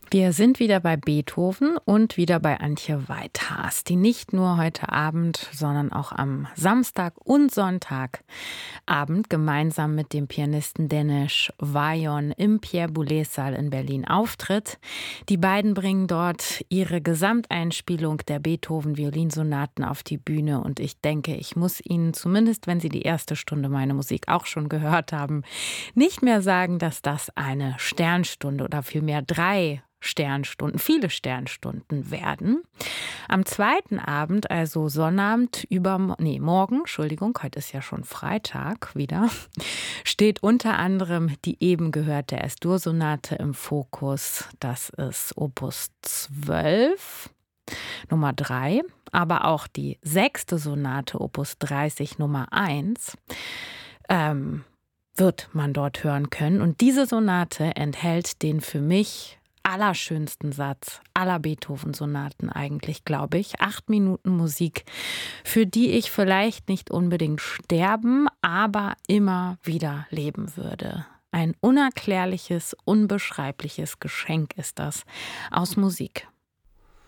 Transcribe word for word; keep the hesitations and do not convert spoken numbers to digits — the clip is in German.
Wir sind wieder bei Beethoven und wieder bei Antje Weithaas, die nicht nur heute Abend, sondern auch am Samstag und Sonntagabend gemeinsam mit dem Pianisten Denis Vajon im Pierre-Boulez-Saal in Berlin auftritt. Die beiden bringen dort ihre Gesamteinspielung der Beethoven-Violinsonaten auf die Bühne und ich denke, ich muss Ihnen, zumindest wenn Sie die erste Stunde meine Musik auch schon gehört haben, nicht mehr sagen, dass das eine Sternstunde oder vielmehr drei Sternstunden, viele Sternstunden werden. Am zweiten Abend, also Sonnabend, über, nee, morgen, Entschuldigung, heute ist ja schon Freitag wieder, steht unter anderem die eben gehörte Es-Dur-Sonate im Fokus. Das ist Opus zwölf, Nummer drei, aber auch die sechste Sonate, Opus dreißig, Nummer eins, ähm, wird man dort hören können. Und diese Sonate enthält den für mich allerschönsten Satz aller Beethoven-Sonaten eigentlich, glaube ich. Acht Minuten Musik, für die ich vielleicht nicht unbedingt sterben, aber immer wieder leben würde. Ein unerklärliches, unbeschreibliches Geschenk ist das aus Musik.